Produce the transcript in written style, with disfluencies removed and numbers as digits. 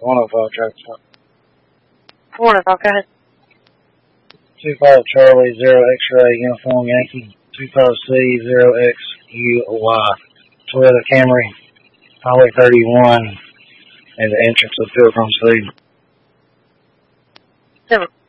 105 traffic. 105, go ahead. 25 Charlie 0 X-ray Uniform Yankee 25C 0 XUY Toyota Camry Highway 31 and the entrance of Pilgrim's Feed. 7.